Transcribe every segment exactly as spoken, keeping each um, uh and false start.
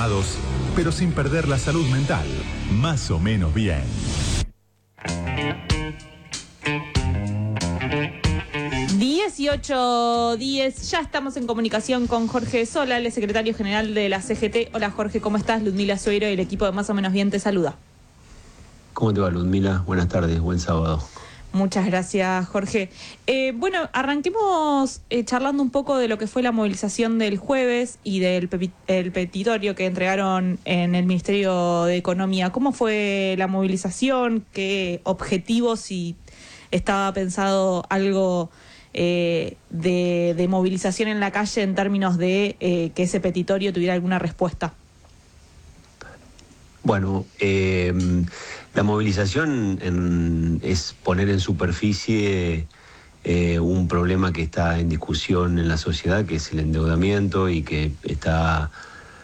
informados, pero sin perder la salud mental. Más o menos bien. dieciocho diez, ya estamos en comunicación con Jorge Sola, el secretario general de la C G T. Hola Jorge, ¿cómo estás? Ludmila Suero y el equipo de Más o Menos Bien te saluda. ¿Cómo te va, Ludmila? Buenas tardes, buen sábado. Muchas gracias, Jorge. Eh, bueno, arranquemos eh, charlando un poco de lo que fue la movilización del jueves y del pe el petitorio que entregaron en el Ministerio de Economía. ¿Cómo fue la movilización? ¿Qué objetivos? Si estaba pensado algo eh, de, de movilización en la calle en términos de eh, que ese petitorio tuviera alguna respuesta. Bueno, eh, la movilización en, es poner en superficie eh, un problema que está en discusión en la sociedad, que es el endeudamiento, y que está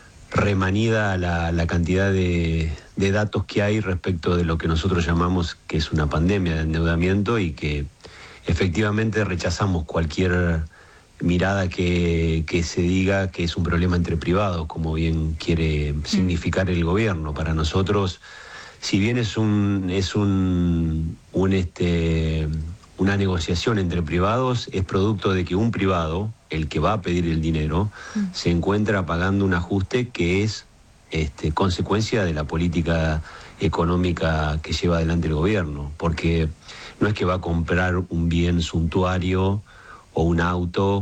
remanida la, la cantidad de, de datos que hay respecto de lo que nosotros llamamos que es una pandemia de endeudamiento, y que efectivamente rechazamos cualquier mirada que, que se diga que es un problema entre privados, como bien quiere significar el gobierno. Para nosotros, si bien es un es un, un este una negociación entre privados, es producto de que un privado, el que va a pedir el dinero, mm. se encuentra pagando un ajuste que es este, consecuencia de la política económica que lleva adelante el gobierno, porque no es que va a comprar un bien suntuario o un auto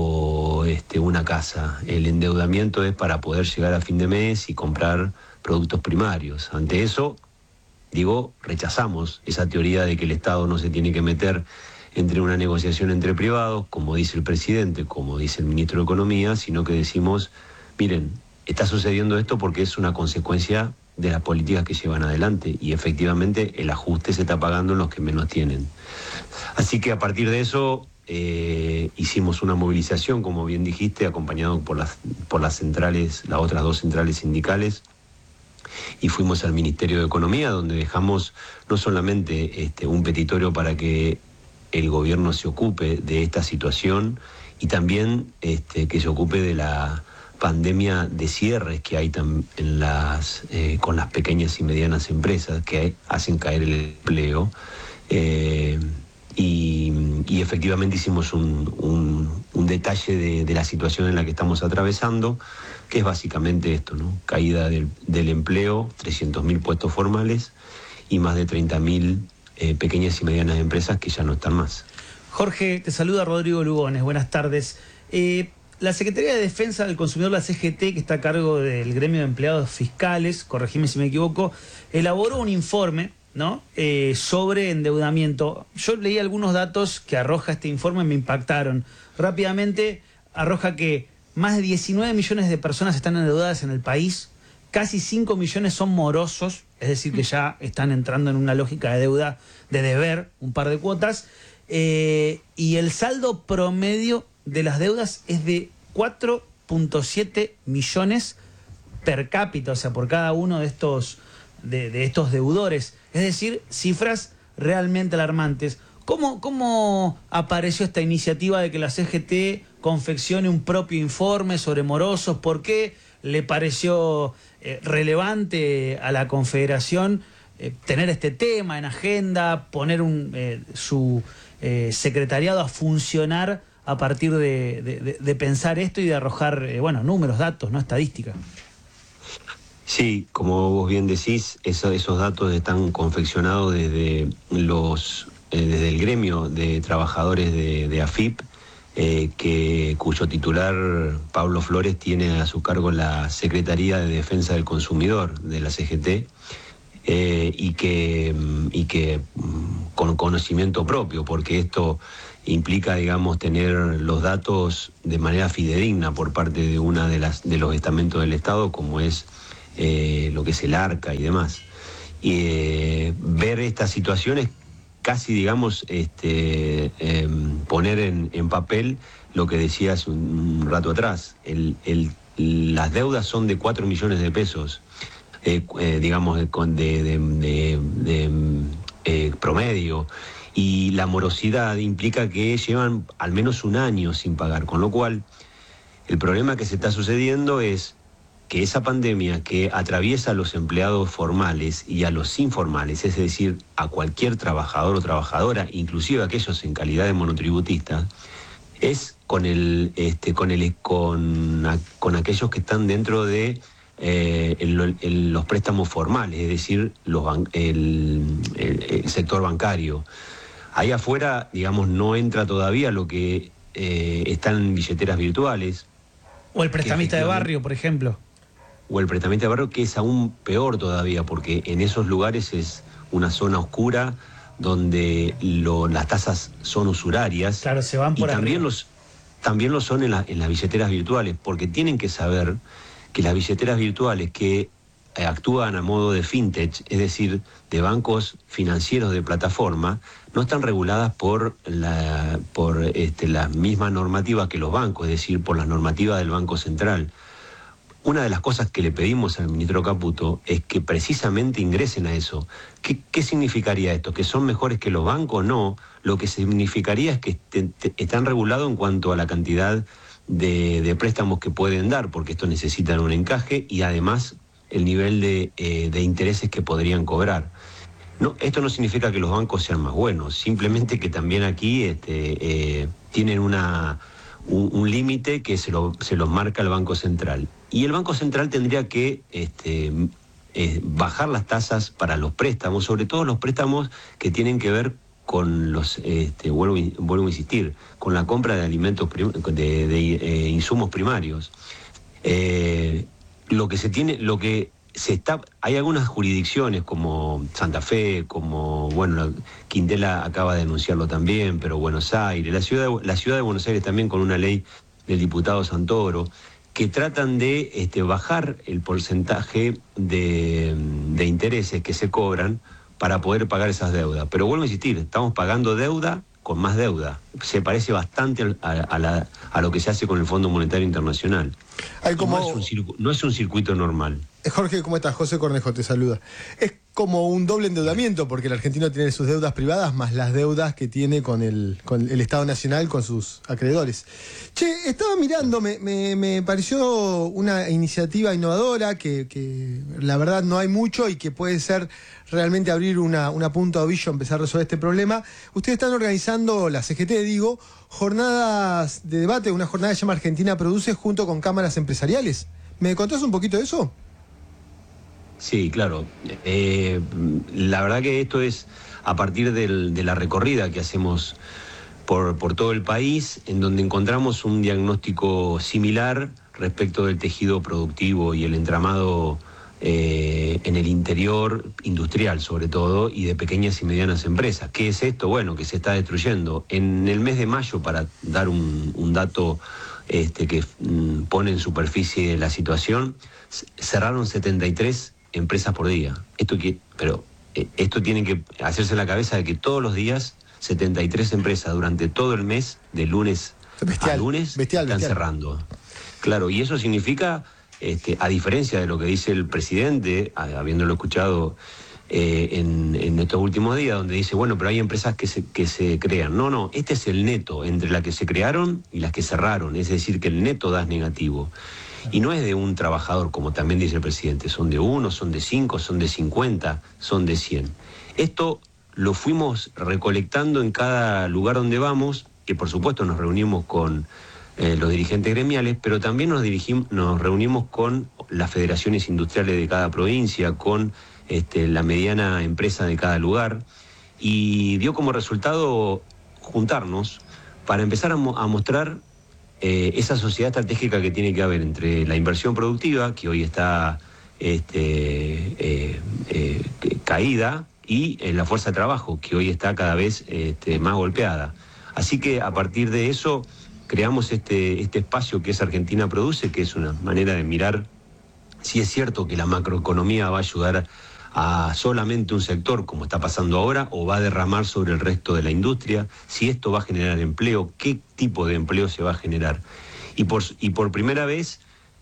o este, una casa. El endeudamiento es para poder llegar a fin de mes y comprar productos primarios. Ante eso, digo, rechazamos esa teoría de que el Estado no se tiene que meter entre una negociación entre privados, como dice el presidente, como dice el ministro de Economía, sino que decimos, miren, está sucediendo esto porque es una consecuencia de las políticas que llevan adelante, y efectivamente el ajuste se está pagando en los que menos tienen. Así que a partir de eso eh, hicimos una movilización, como bien dijiste, acompañado por las, por las centrales, las otras dos centrales sindicales, y fuimos al Ministerio de Economía, donde dejamos no solamente este, un petitorio para que el gobierno se ocupe de esta situación, y también este, que se ocupe de la pandemia de cierres que hay en las, eh, con las pequeñas y medianas empresas que hacen caer el empleo. Eh, y, y efectivamente hicimos un, un, un detalle de, de la situación en la que estamos atravesando, que es básicamente esto, ¿no? Caída del, del empleo, trescientos mil puestos formales y más de treinta mil eh, pequeñas y medianas empresas que ya no están más. Jorge, te saluda Rodrigo Lugones, buenas tardes. Eh, la Secretaría de Defensa del Consumidor, la C G T, que está a cargo del gremio de empleados fiscales, corregime si me equivoco, elaboró un informe, ¿no? Eh, sobre endeudamiento. Yo leí algunos datos que arroja este informe y me impactaron. Rápidamente arroja que más de diecinueve millones de personas están endeudadas en el país, casi cinco millones son morosos, es decir, que ya están entrando en una lógica de deuda, de deber un par de cuotas, eh, y el saldo promedio de las deudas es de cuatro punto siete millones per cápita, o sea, por cada uno de estos, de, de estos deudores. Es decir, cifras realmente alarmantes. ¿Cómo, ¿Cómo apareció esta iniciativa de que la C G T confeccione un propio informe sobre morosos? ¿Por qué le pareció eh, relevante a la Confederación eh, tener este tema en agenda, poner un, eh, su eh, secretariado a funcionar a partir de, de, de pensar esto y de arrojar eh, bueno, números, datos, no estadística? Sí, como vos bien decís, eso, esos datos están confeccionados desde los eh, desde el gremio de trabajadores de, de A F I P, eh, que, cuyo titular, Pablo Flores, tiene a su cargo la Secretaría de Defensa del Consumidor de la C G T, eh, y que, y que con conocimiento propio, porque esto implica, digamos, tener los datos de manera fidedigna por parte de una de las de los estamentos del Estado, como es eh, lo que es el ARCA y demás. Y eh, ver estas situaciones, casi, digamos, este, eh, poner en, en papel lo que decías un, un rato atrás. El, el, las deudas son de cuatro millones de pesos, eh, eh, digamos, de, de, de, de, de eh, promedio. Y la morosidad implica que llevan al menos un año sin pagar, con lo cual el problema que se está sucediendo es que esa pandemia que atraviesa a los empleados formales y a los informales, es decir, a cualquier trabajador o trabajadora, inclusive a aquellos en calidad de monotributistas, es con el este con el con, con aquellos que están dentro de eh, el, el, los préstamos formales, es decir, los ban, el, el, el sector bancario. Ahí afuera, digamos, no entra todavía lo que eh, están en billeteras virtuales. O el prestamista de barrio, por ejemplo. O el prestamista de barrio, que es aún peor todavía, porque en esos lugares es una zona oscura donde lo, las tasas son usurarias. Claro, se van por y también arriba. los también lo son en, la, en las billeteras virtuales, porque tienen que saber que las billeteras virtuales que eh, actúan a modo de fintech, es decir, de bancos financieros de plataforma, no están reguladas por la por este, la misma normativa que los bancos, es decir, por las normativas del Banco Central. Una de las cosas que le pedimos al ministro Caputo es que precisamente ingresen a eso. ¿Qué, qué significaría esto? ¿Que son mejores que los bancos? No. Lo que significaría es que te, te, están regulados en cuanto a la cantidad de, de préstamos que pueden dar, porque estos necesitan un encaje y además el nivel de, eh, de intereses que podrían cobrar. No, esto no significa que los bancos sean más buenos, simplemente que también aquí este, eh, tienen una... un, un límite que se lo, se lo marca el Banco Central. Y el Banco Central tendría que este, eh, bajar las tasas para los préstamos, sobre todo los préstamos que tienen que ver con los, este, vuelvo, vuelvo a insistir, con la compra de alimentos, prim de, de eh, insumos primarios. Eh, lo que se tiene, lo que se está, hay algunas jurisdicciones como Santa Fe, como, bueno, Quintela acaba de denunciarlo también, pero Buenos Aires, la ciudad de, la ciudad de Buenos Aires también con una ley del diputado Santoro, que tratan de este, bajar el porcentaje de, de intereses que se cobran para poder pagar esas deudas. Pero vuelvo a insistir, estamos pagando deuda con más deuda. Se parece bastante a, a, la, a lo que se hace con el Fondo Monetario Internacional. Hay como... no, es un circu... no es un circuito normal. Jorge, ¿cómo estás? José Cornejo te saluda. Es como un doble endeudamiento, porque el argentino tiene sus deudas privadas más las deudas que tiene con el, con el Estado Nacional, con sus acreedores. Che, estaba mirando, me, me, me pareció una iniciativa innovadora, que, que la verdad no hay mucho y que puede ser realmente abrir una, una punta de ovillo, empezar a resolver este problema. Ustedes están organizando, la C G T digo, jornadas de debate, una jornada que se llama Argentina Produce junto con cámaras empresariales. ¿Me contás un poquito de eso? Sí, claro. Eh, la verdad que esto es a partir del, de la recorrida que hacemos por, por todo el país, en donde encontramos un diagnóstico similar respecto del tejido productivo y el entramado eh, en el interior industrial, sobre todo, y de pequeñas y medianas empresas. ¿Qué es esto? Bueno, que se está destruyendo. En el mes de mayo, para dar un, un dato este, que mm, pone en superficie la situación, cerraron setenta y tres empresas por día. Esto que, pero eh, esto tiene que hacerse en la cabeza de que todos los días setenta y tres empresas durante todo el mes, de lunes bestial, a lunes, bestial, están bestial. cerrando. Claro, y eso significa, este, a diferencia de lo que dice el presidente, a, habiéndolo escuchado eh, en, en estos últimos días, donde dice, bueno, pero hay empresas que se, que se crean. No, no, este es el neto entre las que se crearon y las que cerraron, es decir, que el neto da negativo. Y no es de un trabajador, como también dice el presidente, son de uno, son de cinco, son de cincuenta, son de cien. Esto lo fuimos recolectando en cada lugar donde vamos, que por supuesto nos reunimos con eh, los dirigentes gremiales, pero también nos, dirigimos, nos reunimos con las federaciones industriales de cada provincia, con este, la mediana empresa de cada lugar, y dio como resultado juntarnos para empezar a, mo a mostrar Eh, esa sociedad estratégica que tiene que haber entre la inversión productiva, que hoy está este, eh, eh, caída, y eh, la fuerza de trabajo, que hoy está cada vez este, más golpeada. Así que a partir de eso creamos este, este espacio que es Argentina Produce, que es una manera de mirar si es cierto que la macroeconomía va a ayudar a solamente un sector, como está pasando ahora, o va a derramar sobre el resto de la industria, si esto va a generar empleo, qué tipo de empleo se va a generar. Y por, y por primera vez,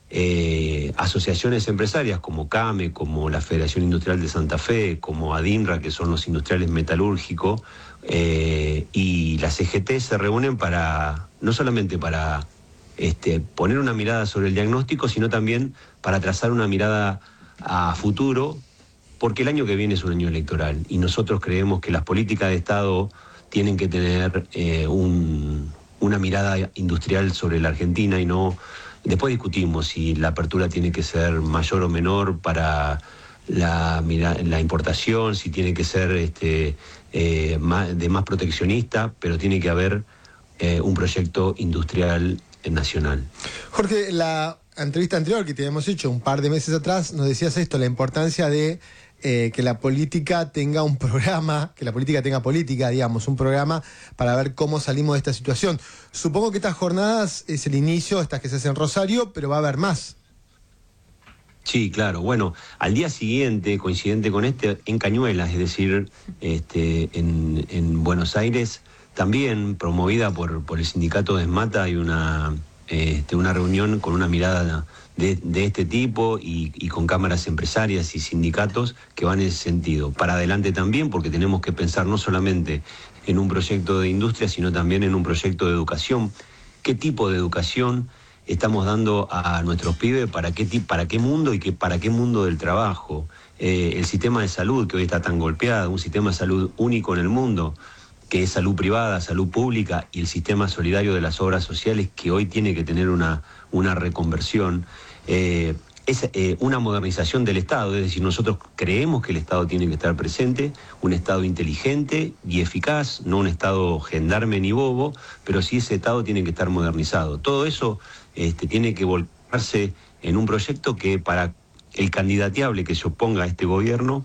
eh, asociaciones empresarias como CAME, como la Federación Industrial de Santa Fe, como ADINRA, que son los industriales metalúrgicos, eh, y la C G T se reúnen para, no solamente para este, poner una mirada sobre el diagnóstico, sino también para trazar una mirada a futuro, porque el año que viene es un año electoral y nosotros creemos que las políticas de Estado tienen que tener eh, un, una mirada industrial sobre la Argentina y no... Después discutimos si la apertura tiene que ser mayor o menor para la, la importación, si tiene que ser este, eh, más, de más proteccionista, pero tiene que haber eh, un proyecto industrial nacional. Jorge, la entrevista anterior que te habíamos hecho un par de meses atrás, nos decías esto, la importancia de eh, que la política tenga un programa, que la política tenga política, digamos, un programa para ver cómo salimos de esta situación. Supongo que estas jornadas es el inicio, estas que se hacen en Rosario, pero va a haber más. Sí, claro. Bueno, al día siguiente, coincidente con este, en Cañuelas, es decir, este, en, en Buenos Aires, también promovida por, por el sindicato de ESMATA, hay una, este, una reunión con una mirada de, de este tipo y, y con cámaras empresarias y sindicatos que van en ese sentido. Para adelante también, porque tenemos que pensar no solamente en un proyecto de industria, sino también en un proyecto de educación. ¿Qué tipo de educación estamos dando a nuestros pibes? ¿Para qué, para qué mundo y que, para qué mundo del trabajo? Eh, el sistema de salud que hoy está tan golpeado, un sistema de salud único en el mundo, que es salud privada, salud pública, y el sistema solidario de las obras sociales, que hoy tiene que tener una, una reconversión. Eh, es eh, una modernización del Estado, es decir, nosotros creemos que el Estado tiene que estar presente, un Estado inteligente y eficaz, no un Estado gendarme ni bobo, pero sí ese Estado tiene que estar modernizado. Todo eso este, tiene que volcarse en un proyecto que para el candidateable que se oponga a este gobierno,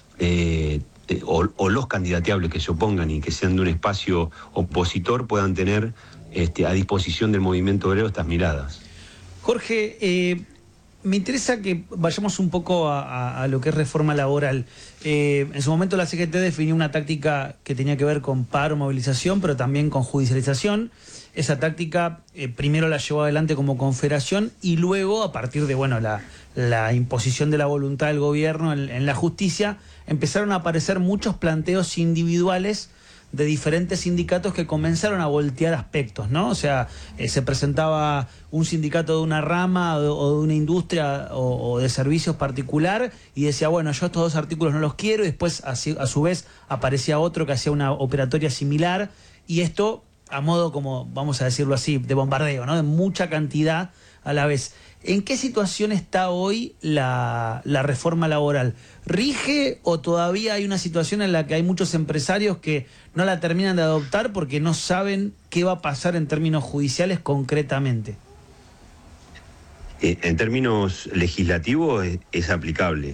eh, O, o los candidateables que se opongan y que sean de un espacio opositor puedan tener este, a disposición del movimiento obrero estas miradas. Jorge, eh, me interesa que vayamos un poco a, a, a lo que es reforma laboral. Eh, en su momento la C G T definió una táctica que tenía que ver con paro, movilización, pero también con judicialización. Esa táctica eh, primero la llevó adelante como confederación y luego, a partir de bueno la, la imposición de la voluntad del gobierno en, en la justicia, empezaron a aparecer muchos planteos individuales de diferentes sindicatos que comenzaron a voltear aspectos, ¿no? O sea, eh, se presentaba un sindicato de una rama o de, o de una industria o, o de servicios particular y decía, bueno, yo estos dos artículos no los quiero, y después a, a su vez aparecía otro que hacía una operatoria similar, y esto a modo, como vamos a decirlo así, de bombardeo, ¿no? De mucha cantidad a la vez. ¿En qué situación está hoy la, la reforma laboral? ¿Rige o todavía hay una situación en la que hay muchos empresarios que no la terminan de adoptar porque no saben qué va a pasar en términos judiciales concretamente? Eh, en términos legislativos es, es aplicable.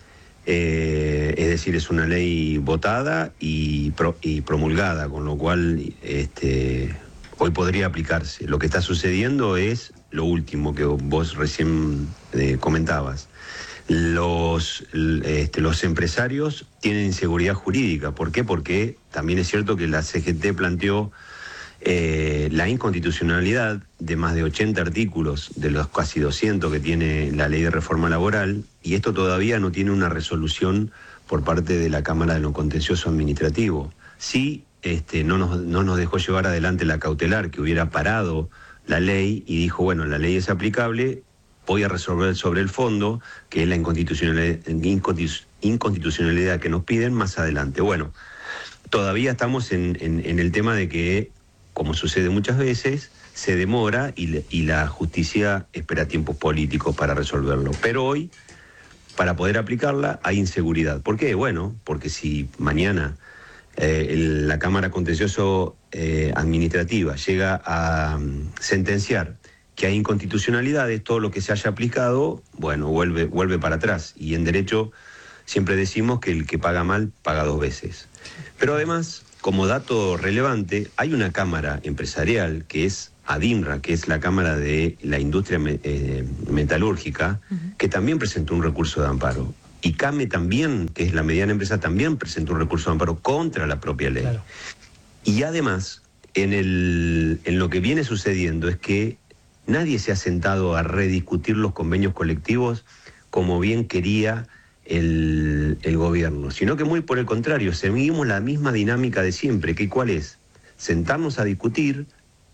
Eh, es decir, es una ley votada y, pro, y promulgada, con lo cual este, hoy podría aplicarse. Lo que está sucediendo es lo último que vos recién eh, comentabas. Los, este, los empresarios tienen inseguridad jurídica. ¿Por qué? Porque también es cierto que la C G T planteó eh, la inconstitucionalidad de más de ochenta artículos de los casi doscientos que tiene la ley de reforma laboral, y esto todavía no tiene una resolución por parte de la Cámara de lo Contencioso Administrativo. Sí, este, no nos, no nos dejó llevar adelante la cautelar que hubiera parado la ley y dijo, bueno, la ley es aplicable, voy a resolver sobre el fondo, que es la inconstitucionalidad, inconstitucionalidad que nos piden más adelante. Bueno, todavía estamos en, en, en el tema de que, como sucede muchas veces, se demora y, le, y la justicia espera tiempos políticos para resolverlo. Pero hoy, para poder aplicarla, hay inseguridad. ¿Por qué? Bueno, porque si mañana eh, el, la Cámara Contencioso eh, Administrativa llega a um, sentenciar que hay inconstitucionalidades, todo lo que se haya aplicado, bueno, vuelve, vuelve para atrás. Y en derecho siempre decimos que el que paga mal, paga dos veces. Pero además, como dato relevante, hay una cámara empresarial que es ADINRA, que es la Cámara de la Industria eh, Metalúrgica, uh-huh. que también presentó un recurso de amparo. Y CAME también, que es la mediana empresa, también presentó un recurso de amparo contra la propia ley. Claro. Y además, en, el, en lo que viene sucediendo es que nadie se ha sentado a rediscutir los convenios colectivos como bien quería el, el gobierno, sino que muy por el contrario, seguimos la misma dinámica de siempre, que ¿cuál es? Sentarnos a discutir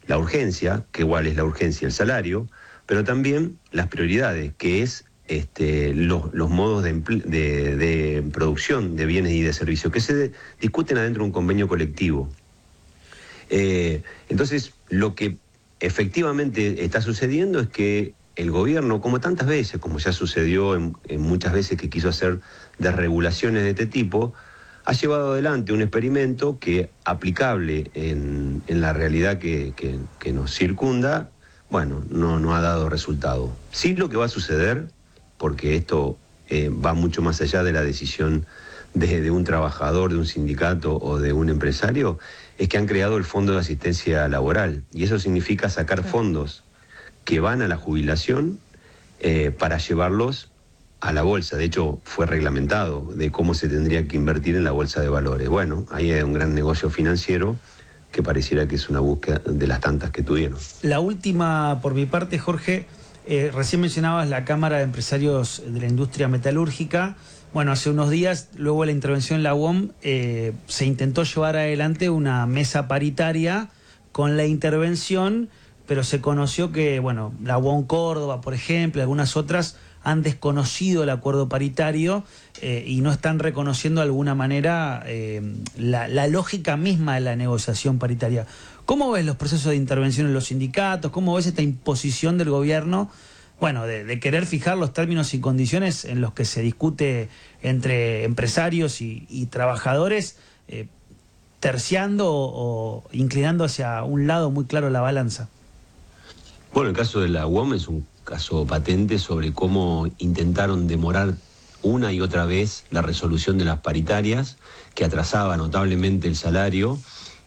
la urgencia, que igual es la urgencia el salario, pero también las prioridades, que es este, los, los modos de, de, de producción de bienes y de servicios, que se de, discuten adentro de un convenio colectivo. Eh, entonces, lo que efectivamente está sucediendo es que el gobierno, como tantas veces, como ya sucedió en, en muchas veces que quiso hacer desregulaciones de este tipo, ha llevado adelante un experimento que, aplicable en, en la realidad que, que, que nos circunda, bueno, no, no ha dado resultado. Sí, lo que va a suceder, porque esto eh, va mucho más allá de la decisión de, de un trabajador, de un sindicato o de un empresario, es que han creado el Fondo de Asistencia Laboral. Y eso significa sacar fondos que van a la jubilación eh, para llevarlos a la bolsa. De hecho, fue reglamentado de cómo se tendría que invertir en la bolsa de valores. Bueno, ahí hay un gran negocio financiero que pareciera que es una búsqueda de las tantas que tuvieron. La última, por mi parte, Jorge, eh, recién mencionabas la Cámara de Empresarios de la Industria Metalúrgica. Bueno, hace unos días, luego de la intervención en la U O M, eh, se intentó llevar adelante una mesa paritaria con la intervención, pero se conoció que, bueno, la U O M Córdoba, por ejemplo, y algunas otras han desconocido el acuerdo paritario eh, y no están reconociendo de alguna manera eh, la, la lógica misma de la negociación paritaria. ¿Cómo ves los procesos de intervención en los sindicatos? ¿Cómo ves esta imposición del gobierno, bueno, de, de querer fijar los términos y condiciones en los que se discute entre empresarios y, y trabajadores, eh, terciando o, o inclinando hacia un lado muy claro la balanza? Bueno, el caso de la U O M es un caso patente sobre cómo intentaron demorar una y otra vez la resolución de las paritarias, que atrasaba notablemente el salario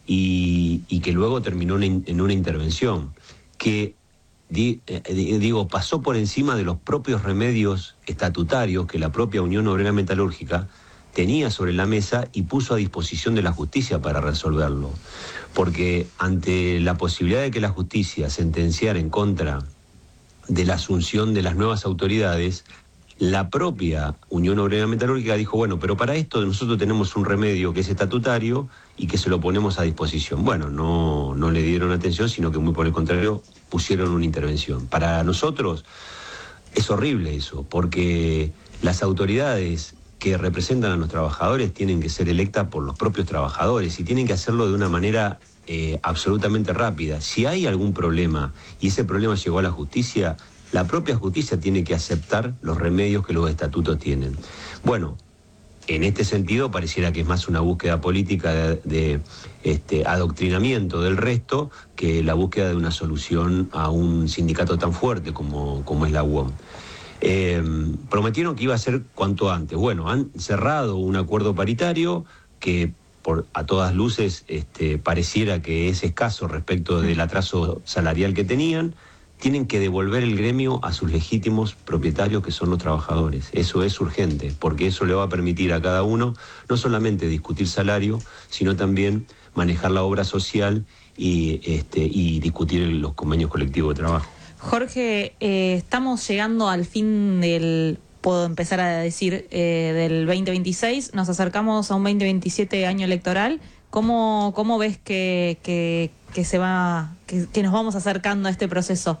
y, y que luego terminó en, en una intervención que, di, eh, digo, pasó por encima de los propios remedios estatutarios que la propia Unión Obrera Metalúrgica tenía sobre la mesa y puso a disposición de la justicia para resolverlo. Porque ante la posibilidad de que la justicia sentenciara en contra de la asunción de las nuevas autoridades, la propia Unión Obrera Metalúrgica dijo, bueno, pero para esto nosotros tenemos un remedio que es estatutario y que se lo ponemos a disposición. Bueno, no, no le dieron atención, sino que muy por el contrario pusieron una intervención. Para nosotros es horrible eso, porque las autoridades que representan a los trabajadores tienen que ser electas por los propios trabajadores y tienen que hacerlo de una manera eh, absolutamente rápida. Si hay algún problema y ese problema llegó a la justicia, la propia justicia tiene que aceptar los remedios que los estatutos tienen. Bueno, en este sentido pareciera que es más una búsqueda política de, de este, adoctrinamiento del resto que la búsqueda de una solución a un sindicato tan fuerte como, como es la U O M. Eh, prometieron que iba a ser cuanto antes. Bueno, han cerrado un acuerdo paritario que por, a todas luces este, pareciera que es escaso respecto del atraso salarial que tenían. Tienen que devolver el gremio a sus legítimos propietarios, que son los trabajadores. Eso es urgente, porque eso le va a permitir a cada uno no solamente discutir salario, sino también manejar la obra social y, este, y discutir los convenios colectivos de trabajo. Jorge, eh, estamos llegando al fin del, puedo empezar a decir, eh, del veinte veintiséis, nos acercamos a un veinte veintisiete año electoral. ¿Cómo, cómo ves que, que, que se va, que, que nos vamos acercando a este proceso?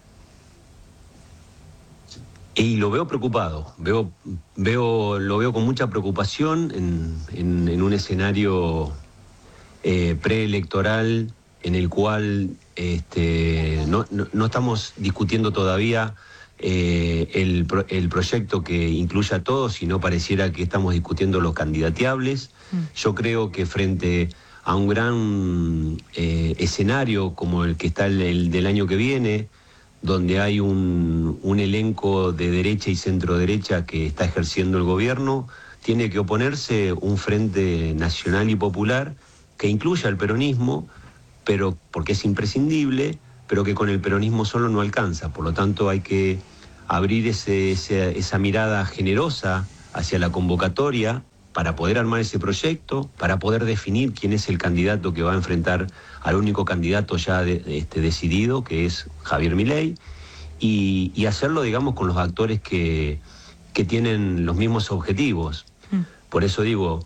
Y lo veo preocupado, veo, veo, lo veo con mucha preocupación en, en, en un escenario eh, preelectoral en el cual este, no, no, no estamos discutiendo todavía eh, el, el proyecto que incluya a todos, sino pareciera que estamos discutiendo los candidateables. Mm. Yo creo que frente a un gran eh, escenario como el que está el, el del año que viene, donde hay un, un elenco de derecha y centro derecha que está ejerciendo el gobierno, tiene que oponerse un frente nacional y popular que incluya al peronismo, pero porque es imprescindible, pero que con el peronismo solo no alcanza. Por lo tanto, hay que abrir ese, ese, esa mirada generosa hacia la convocatoria para poder armar ese proyecto, para poder definir quién es el candidato que va a enfrentar al único candidato ya de, este, decidido, que es Javier Milei, y, y hacerlo, digamos, con los actores que, que tienen los mismos objetivos. Mm. Por eso digo,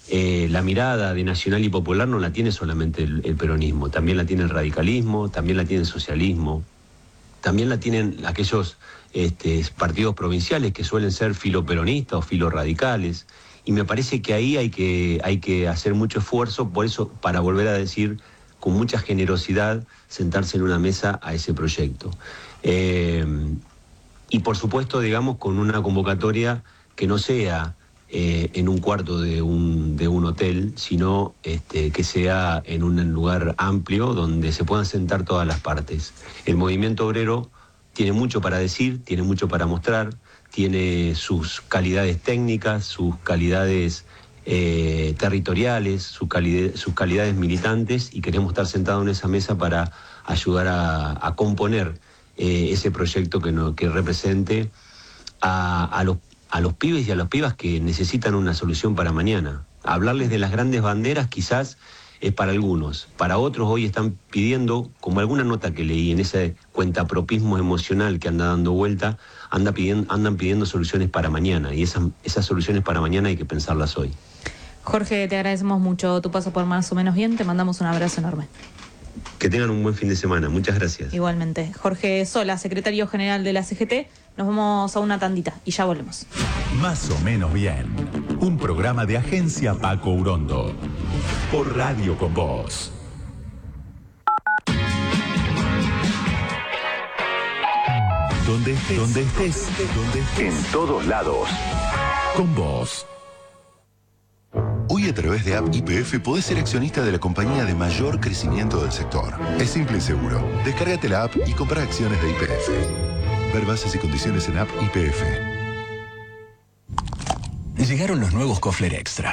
eh, la mirada de nacional y popular no la tiene solamente el, el peronismo, también la tiene el radicalismo, también la tiene el socialismo, también la tienen aquellos este, partidos provinciales que suelen ser filoperonistas o filoradicales, y me parece que ahí hay que, hay que hacer mucho esfuerzo, por eso, para volver a decir, con mucha generosidad, sentarse en una mesa a ese proyecto. Eh, y por supuesto, digamos, con una convocatoria que no sea eh, en un cuarto de un, de un hotel, sino este, que sea en un lugar amplio donde se puedan sentar todas las partes. El movimiento obrero tiene mucho para decir, tiene mucho para mostrar, tiene sus calidades técnicas, sus calidades eh, territoriales, sus, calidad, sus calidades militantes, y queremos estar sentados en esa mesa para ayudar a, a componer eh, ese proyecto que, no, que represente a, a los a los pibes y a las pibas que necesitan una solución para mañana. Hablarles de las grandes banderas quizás es para algunos, para otros hoy están pidiendo, como alguna nota que leí en ese cuentapropismo emocional que anda dando vuelta, anda pidiendo, andan pidiendo soluciones para mañana, y esas, esas soluciones para mañana hay que pensarlas hoy. Jorge, te agradecemos mucho tu paso por Más o Menos Bien, te mandamos un abrazo enorme. Que tengan un buen fin de semana, muchas gracias. Igualmente. Jorge Sola, secretario general de la C G T, nos vamos a una tandita y ya volvemos. Más o menos bien. Un programa de Agencia Paco Urondo. Por Radio con Vos. Donde estés, donde estés, donde estés. En todos lados. Con vos. Hoy a través de App Y P F podés ser accionista de la compañía de mayor crecimiento del sector. Es simple y seguro. Descárgate la app y compra acciones de Y P F. Ver bases y condiciones en App Y P F. Llegaron los nuevos Kofler Extra.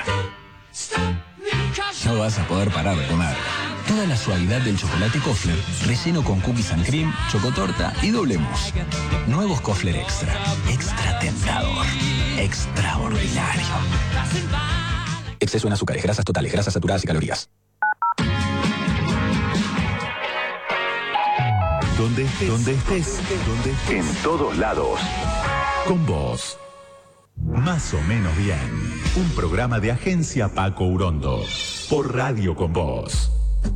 No vas a poder parar de comer. Toda la suavidad del chocolate Kofler, relleno con cookies and cream, chocotorta y doble mousse. Nuevos Kofler Extra. Extra tentador. Extraordinario. Exceso en azúcares, grasas totales, grasas saturadas y calorías. Donde estés, donde estés, donde estés. En todos lados. Con vos. Más o menos bien. Un programa de Agencia Paco Urondo. Por Radio con Vos.